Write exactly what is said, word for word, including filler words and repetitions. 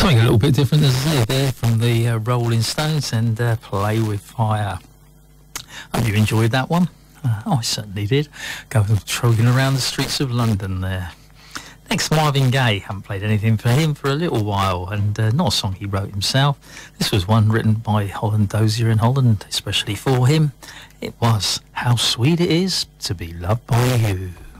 Something a little bit different, as I say, there from the uh, Rolling Stones and uh, Play With Fire. Hope you enjoyed that one. Uh, I certainly did. Go trolling around the streets of London there. Next, Marvin Gaye. Haven't played anything for him for a little while, and uh, not a song he wrote himself. This was one written by Holland Dozier in Holland, especially for him. It was How Sweet It Is to Be Loved by You.